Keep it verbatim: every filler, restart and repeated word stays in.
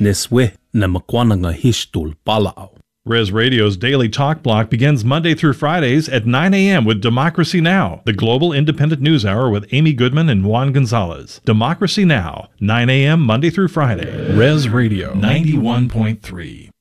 Neswe na makwananga hishtul palao. Res Radio's Daily Talk Block begins Monday through Fridays at nine a.m. with Democracy Now!, the global independent news hour with Amy Goodman and Juan Gonzalez. Democracy Now!, nine a.m. Monday through Friday. Res Radio ninety-one point three.